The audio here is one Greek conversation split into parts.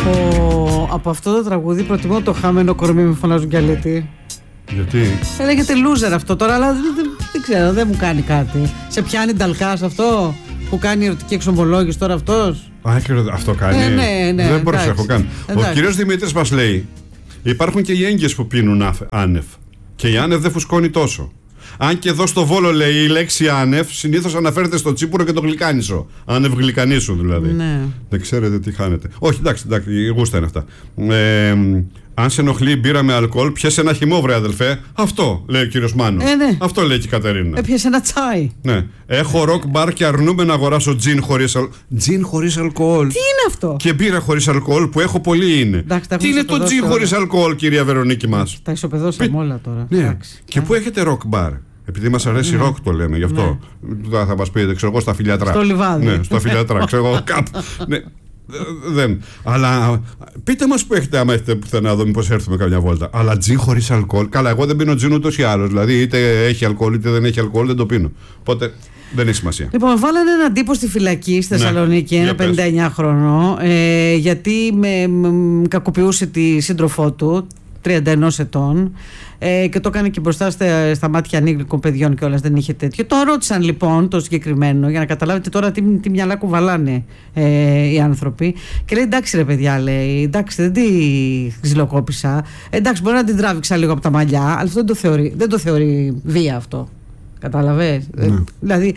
Από αυτό το τραγούδι προτιμώ το χαμένο κορμί με φωνάζουν κι αλήτη. Γιατί? Λέγεται loser αυτό τώρα, αλλά δεν ξέρω, δεν μου κάνει κάτι. Σε πιάνει νταλκάς αυτό που κάνει ερωτική εξομολόγηση τώρα αυτός? Αυτό κάνει. Ναι, δεν προσέχω καν. Ο κύριος Δημήτρης μας λέει: υπάρχουν και οι έγκυες που πίνουν άνευ. Και η άνευ δεν φουσκώνει τόσο. Αν και εδώ στο Βόλο, λέει, η λέξη άνευ συνήθως αναφέρεται στο τσίπουρο και το γλυκάνισο. Άνευ γλυκανίσου δηλαδή. Ναι. Δεν ξέρετε τι χάνετε. Όχι, εντάξει, γούστα είναι αυτά. Αν σε ενοχλεί η μπύρα με αλκοόλ, πιέσε ένα χυμό, βρε αδελφέ. Αυτό λέει ο κύριος Μάνος. Ναι. Αυτό λέει και η Κατερίνα. Πιέσε ένα τσάι. Ναι. Έχω ροκ μπαρ και αρνούμαι να αγοράσω τζιν χωρίς αλκοόλ. Τζιν χωρίς αλκοόλ. Τι είναι αυτό? Και μπύρα χωρίς αλκοόλ που έχω πολύ είναι. Εντάξει, τι είναι το τζιν χωρίς αλκοόλ, κυρία Βερονίκη μας? Τα ισοπεδώσαμε όλα τώρα. Ναι. Εντάξει. Και πού έχετε ροκ μπαρ? Επειδή μας αρέσει ροκ το λέμε, γι' αυτό. Θα μας πείτε, ξέρω εγώ, στα Φιλιατρά. Στο Λιβάδι. Ναι, στο Φιλιατρά, ξέρω εγώ, κάπου. Ναι. Δεν. Αλλά πείτε μας που έχετε, άμα έχετε πουθενά εδώ, μήπως έρθουμε καμιά βόλτα. Αλλά τζιν χωρίς αλκοόλ. Καλά, εγώ δεν πίνω τζιν ούτως ή άλλως. Δηλαδή, είτε έχει αλκοόλ είτε δεν έχει αλκοόλ, δεν το πίνω. Οπότε δεν έχει σημασία. Λοιπόν, βάλανε έναν τύπο στη φυλακή στη Θεσσαλονίκη, ένα 59χρονο, γιατί κακοποιούσε τη σύντροφό του, 31 ετών, και το έκανε και μπροστά στα μάτια ανήλικων παιδιών και όλα, δεν είχε τέτοιο. Το ρώτησαν λοιπόν το συγκεκριμένο για να καταλάβετε τώρα τι μυαλά κουβαλάνε οι άνθρωποι. Και λέει: εντάξει, ρε παιδιά, λέει, εντάξει, δεν τη ξυλοκόπησα. Εντάξει, μπορεί να την τράβηξα λίγο από τα μαλλιά, αλλά αυτό δεν το θεωρεί βία αυτό. Κατάλαβες? Δηλαδή,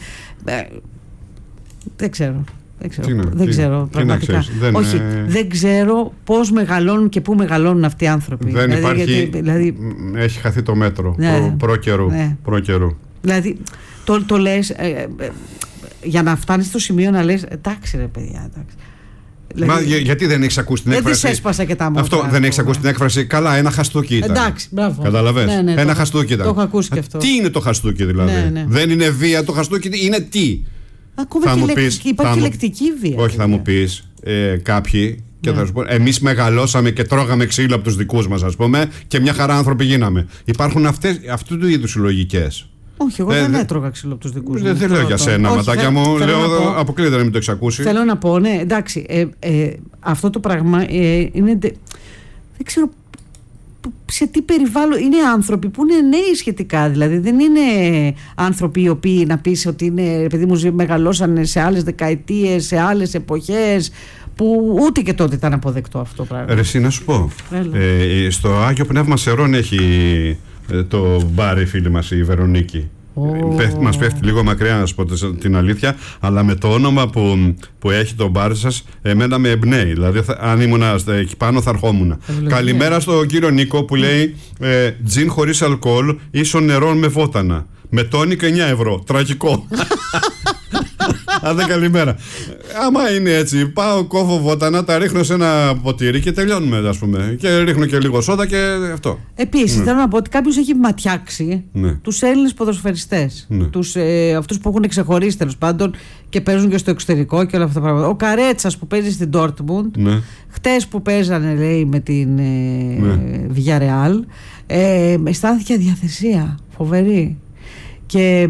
δεν ξέρω. Δεν ξέρω πραγματικά. Δεν ξέρω πώς μεγαλώνουν και πού μεγαλώνουν αυτοί οι άνθρωποι. Δεν υπάρχει. Έχει χαθεί το μέτρο προ-καιρού. Δηλαδή, το λες για να φτάνεις στο σημείο να λες: εντάξει, ρε παιδιά, εντάξει. Δηλαδή, γιατί δεν έχεις ακούσει την έκφραση? Δεν της έσπασα και τα μούτρα. Αυτό δεν έχεις ακούσει την έκφραση? Καλά, ένα χαστούκι ήταν. Εντάξει, μπράβο. Καταλαβες? Ναι, ένα χαστούκι ήταν. Το έχω ακούσει και αυτό. Τι είναι το χαστούκι δηλαδή? Ναι. Δεν είναι βία το χαστούκι, είναι τι? Ακόμα και υπάρχει λεκτική βία. Όχι, θα μου πεις κάποιοι, και θα σου πω, εμείς μεγαλώσαμε και τρώγαμε ξύλο από τους δικούς μας, ας πούμε, και μια χαρά άνθρωποι γίναμε. Υπάρχουν αυτού του είδους λογικές. Όχι, εγώ δεν έτρωγα ξύλο από τους δικούς μου. Δεν λέω για σένα, ματάκια μου. Λέω, αποκλείεται να μην το έχεις ακούσει. Θέλω να πω, ναι, εντάξει, αυτό το πράγμα είναι. Δεν ξέρω σε τι περιβάλλον. Είναι άνθρωποι που είναι νέοι σχετικά. Δηλαδή δεν είναι άνθρωποι οι οποίοι να πεις ότι είναι, παιδί μου, μεγαλώσανε σε άλλες δεκαετίες, σε άλλες εποχές, που ούτε και τότε ήταν αποδεκτό αυτό το πράγμα. Εσύ να σου πω. Στο Άγιο Πνεύμα Σερών έχει το μπάρ η φίλη μας η Βερονίκη. Μας πέφτει λίγο μακριά, να σου πω την αλήθεια, αλλά με το όνομα που έχει το μπάρ σας, εμένα με εμπνέει. Δηλαδή, αν ήμουν εκεί πάνω, θα ερχόμουν. Καλημέρα στον κύριο Νίκο που λέει: τζιν χωρίς αλκοόλ ίσον νερό με βότανα. Με τόνικα 9 ευρώ. Τραγικό. Άντε, καλημέρα. Άμα είναι έτσι, πάω, κόβω βότανα, τα ρίχνω σε ένα ποτήρι και τελειώνουμε, ας πούμε. Και ρίχνω και λίγο σόδα και αυτό. Επίσης, θέλω να πω ότι κάποιος έχει ματιάξει τους Έλληνες ποδοσφαιριστές. Αυτούς που έχουν ξεχωρίσει τέλος πάντων και παίζουν και στο εξωτερικό και όλα αυτά τα πράγματα. Ο Καρέτσας που παίζει στην Dortmund, χτες που παίζανε, λέει, με την Villarreal, αισθάνθηκε αδιαθεσία φοβερή. Και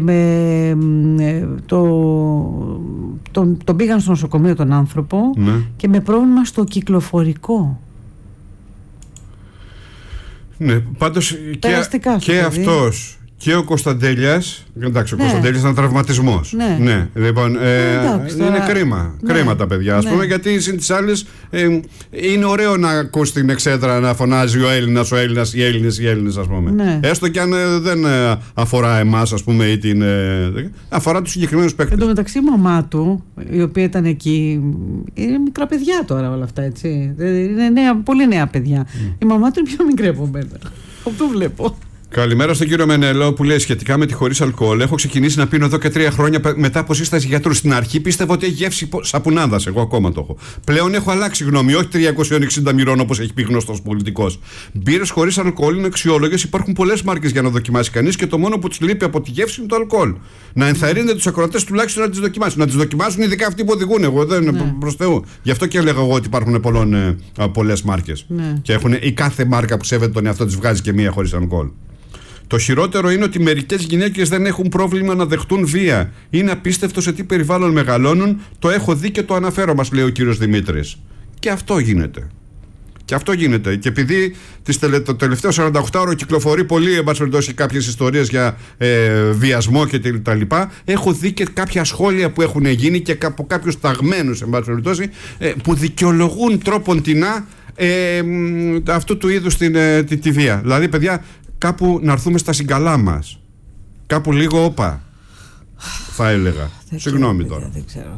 τον πήγαν στο νοσοκομείο τον άνθρωπο και με πρόβλημα στο κυκλοφορικό. Ναι, πάντως και αυτός και ο Κωνσταντέλιας. Εντάξει, ο Κωνσταντέλιας ήταν τραυματισμός. Ναι, λοιπόν, είναι κρίμα. Κρίμα τα παιδιά, ας πούμε, γιατί συν τις άλλες είναι ωραίο να ακούς την εξέδρα να φωνάζει ο Έλληνας, οι Έλληνες, ας πούμε. Έστω και αν δεν αφορά εμάς, ας πούμε, ή αφορά τους συγκεκριμένους παίκτες. Εν τω μεταξύ, η μαμά του, η οποία ήταν εκεί, είναι μικρά παιδιά τώρα όλα αυτά, έτσι. Είναι πολύ νέα παιδιά. Η μαμά του είναι πιο μικρή από μένα. Αυτό βλέπω. Καλημέρα στον κύριο Μενέλο που λέει σχετικά με τη χωρίς αλκοόλ. Έχω ξεκινήσει να πίνω εδώ και 3 χρόνια μετά από σύσταση γιατρού. Στην αρχή πίστευα ότι έχει γεύση σαπουνάδας. Εγώ ακόμα το έχω. Πλέον έχω αλλάξει γνώμη. Όχι 360 μοιρών όπως έχει πει γνωστός πολιτικός. Μπύρες χωρίς αλκοόλ είναι αξιόλογες. Υπάρχουν πολλές μάρκες για να δοκιμάσει κανείς και το μόνο που τους λείπει από τη γεύση είναι το αλκοόλ. Να ενθαρρύνετε τους ακροατές τουλάχιστον να τις δοκιμάσουν. Να τις δοκιμάσουν ειδικά αυτοί που οδηγούν. Εγώ δεν προς Θεού. Γι' αυτό και έλεγα εγώ ότι υπάρχουν πολλές μάρκες. Και η κάθε μάρκα που σέβεται τον εαυτό της βγάζει και μία χωρίς αλκοόλ. Το χειρότερο είναι ότι μερικές γυναίκες δεν έχουν πρόβλημα να δεχτούν βία. Είναι απίστευτο σε τι περιβάλλον μεγαλώνουν. Το έχω δει και το αναφέρω, μας λέει ο κύριος Δημήτρης. Και αυτό γίνεται. Και αυτό γίνεται. Και επειδή το τελευταίο 48ωρο κυκλοφορεί πολύ, εν πάση περιπτώσει, κάποιες ιστορίες για βιασμό και τα λοιπά, έχω δει και κάποια σχόλια που έχουν γίνει και από κάποιους ταγμένους, εν πάση περιπτώσει, που δικαιολογούν τρόποντινά αυτού του είδους τη βία. Δηλαδή, παιδιά, κάπου να έρθουμε στα συγκαλά μας. Κάπου λίγο όπα, θα έλεγα. Συγγνώμη τώρα. Δεν ξέρω.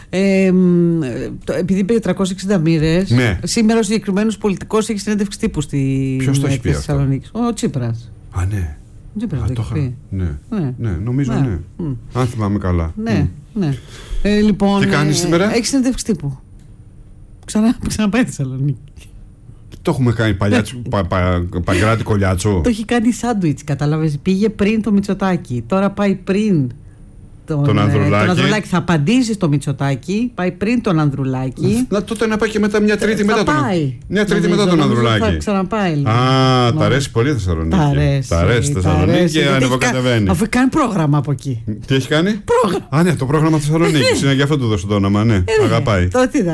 Επειδή πήγε 360 μοίρες, ναι. Σήμερα ο συγκεκριμένος πολιτικός έχει συνέντευξη τύπου στη Θεσσαλονίκη. Ο Τσίπρας. Α, ναι. Ο Τσίπρας το έχει πει. Ναι, νομίζω ναι. Αν θυμάμαι καλά. Ναι. Λοιπόν, τι κάνεις σήμερα? Έχει συνέντευξη τύπου. Ξαναπάει στη Θεσσαλονίκη. Το έχουμε κάνει Παγκράτη Κολιάτσο. Το έχει κάνει σάντουιτς, κατάλαβες. Πήγε πριν το Μητσοτάκη. Τώρα πάει πριν τον Ανδρουλάκη. Θα απαντήσει στο Μητσοτάκη. Πάει πριν τον Ανδρουλάκη. Τότε να πάει και μετά μια τρίτη μετά τον Ανδρουλάκη. Μια τρίτη μετά τον Ανδρουλάκη. Θα ξαναπάει. Τα αρέσει πολύ η Θεσσαλονίκη. Τα αρέσει η Θεσσαλονίκη και ανεβοκατεβαίνει. Αφού κάνει πρόγραμμα από εκεί. Τι έχει κάνει? Πρόγραμμα. Α, ναι, το πρόγραμμα Θεσσαλονίκη. Είναι γι' αυτό του δώσω το όνομα. Ναι, αγαπάει.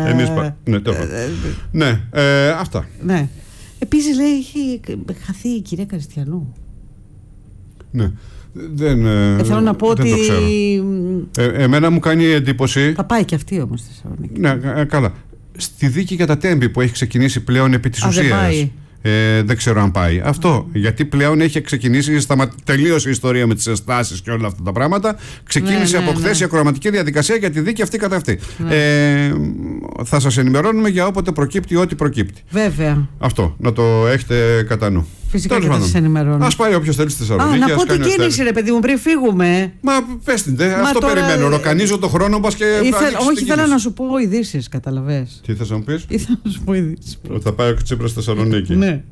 Ναι, αυτά. Ναι. Επίσης λέει έχει χαθεί η κυρία Καριστιανού. Ναι. Θέλω να πω ότι. Εμένα μου κάνει εντύπωση. Θα πάει και αυτή όμως στη Θεσσαλονίκη. Ναι, καλά. Στη δίκη για τα Τέμπη που έχει ξεκινήσει πλέον επί της ουσίας. Δεν ξέρω αν πάει. Αυτό. Γιατί πλέον έχει ξεκινήσει, τελείωσε η ιστορία με τις ενστάσεις και όλα αυτά τα πράγματα. Ξεκίνησε από χθες η ακροαματική διαδικασία για τη δίκη αυτή κατά αυτή. Θα σας ενημερώνουμε για όποτε προκύπτει, ό,τι προκύπτει. Βέβαια. Αυτό. Να το έχετε κατά νου. Φυσικά και θα σας ενημερώνω. Ας πάει όποιος θέλει στη Θεσσαλονίκη. Να πω την κίνηση, ρε παιδί μου, πριν φύγουμε. Μα πες την, αυτό περιμένω. Ροκανίζω το χρόνο μας και. Όχι, θέλω να σου πω ειδήσεις, καταλαβες. Τι θες να μου πεις? Ήθελα να σου πω ειδήσεις. Ότι θα πάει ο Τσίπρας στη Θεσσαλονίκη. Ναι.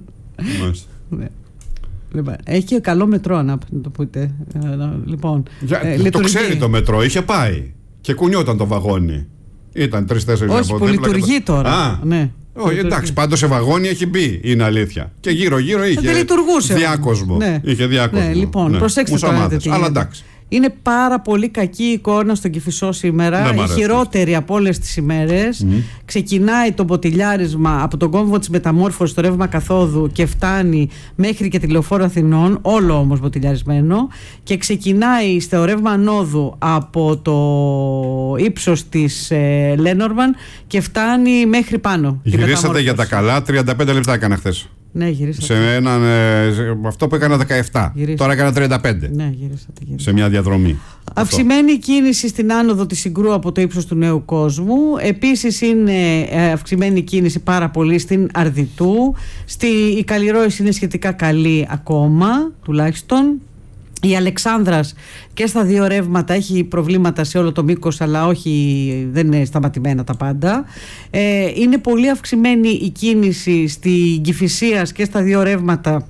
Έχει και καλό μετρό, να το πείτε. Λοιπόν, το ξέρει το μετρό, είχε πάει. Και κουνιόταν το βαγόνι. Ήταν 3-4 από όχι, που λειτουργεί τώρα. Ναι. Όχι, εντάξει, πάντως σε βαγόνι έχει μπει, είναι αλήθεια. Και γύρω-γύρω είχε διάκοσμο. Είχε διάκοσμο. Ναι, λοιπόν, προσέξτε τώρα. Αλλά εντάξει. Είναι πάρα πολύ κακή εικόνα στον Κηφισό σήμερα, η χειρότερη από όλες τις ημέρες. Ξεκινάει το μποτιλιάρισμα από τον κόμβο της μεταμόρφωσης στο ρεύμα καθόδου και φτάνει μέχρι και τη Λεωφόρο Αθηνών, όλο όμως μποτιλιαρισμένο, και ξεκινάει στο ρεύμα ανόδου από το ύψος της Λένορμαν και φτάνει μέχρι πάνω. Γυρίσατε για τα καλά, 35 λεπτά έκανα χθες. Ναι, γυρίσατε. Σε αυτό που έκανα 17. Γυρίσατε. Τώρα έκανα 35. Ναι, γυρίσατε. Σε μια διαδρομή. Αυξημένη κίνηση στην άνοδο της Συγκρού από το ύψος του Νέου Κόσμου. Επίσης είναι αυξημένη κίνηση πάρα πολύ στην Αρδιτού. Η Καλλιρόηση είναι σχετικά καλή ακόμα, τουλάχιστον. Η Αλεξάνδρας και στα δύο ρεύματα έχει προβλήματα σε όλο το μήκος, αλλά δεν είναι σταματημένα τα πάντα. Είναι πολύ αυξημένη η κίνηση στην Κηφισίας και στα δύο ρεύματα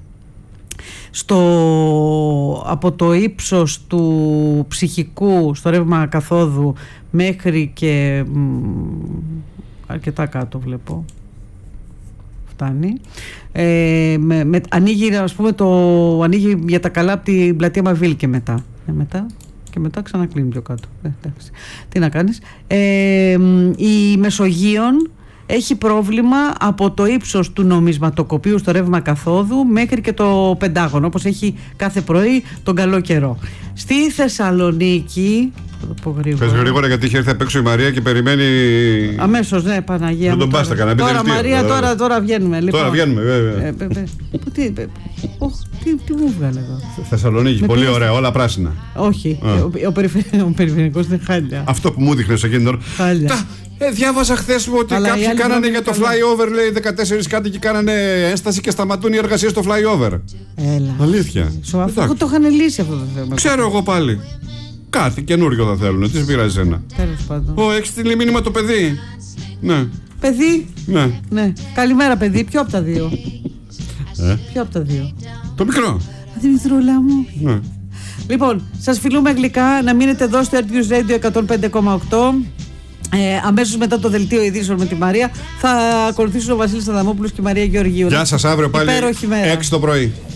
από το ύψος του Ψυχικού στο ρεύμα καθόδου μέχρι και αρκετά κάτω βλέπω. Φτάνει. Ανοίγει, ας πούμε, ανοίγει για τα καλά από την πλατεία Μαβίλ και μετά. Και μετά ξανακλίνει πιο κάτω. Τι να κάνεις. Η Μεσογείων έχει πρόβλημα από το ύψος του νομισματοκοπείου στο ρεύμα καθόδου μέχρι και το Πεντάγωνο, όπως έχει κάθε πρωί τον καλό καιρό. Στη Θεσσαλονίκη, θα το πω γρήγορα. Πες γρήγορα, γιατί είχε έρθει απ' έξω η Μαρία και περιμένει. Αμέσως, ναι, Παναγία. Δεν τον πάστακα να μπει. Τώρα Μαρία, τώρα βγαίνουμε. Λοιπόν. Τώρα βγαίνουμε, βέβαια. Τι μου βγάλε εδώ. Θεσσαλονίκη, πολύ ωραία, όλα πράσινα. Όχι, ο περιφερειακός είναι χάλια. Αυτό που μου δείχνες εκείνη τώρα. Χάλια. Διάβαζα χθες ότι κάποιοι κάνανε για το flyover, λέει 14 κάτι, και κάνανε ένσταση και σταματούν οι εργασίες στο flyover. Έλα. Αλήθεια. Αυτό το είχαν λύσει αυτό το θέμα. Ξέρω εγώ πάλι. Κάτι καινούριο θα θέλουν. Τι σου πειράζει εσένα? Τέλος πάντων. Έχεις στείλει μήνυμα το παιδί? Ναι. Παιδί? Ναι. Καλημέρα, παιδί. Ποιο από τα δύο? Ποιο από τα δύο? Το μικρό. Δημητρούλα μου. Ναι. Λοιπόν, σας φιλούμε γλυκά. Να μείνετε εδώ στο Earth Radio 105,8. Αμέσως μετά το δελτίο ειδήσεων με τη Μαρία θα ακολουθήσουν ο Βασίλης Αδαμόπουλος και η Μαρία Γεωργίου. Γεια σας, αύριο πάλι 6 το πρωί.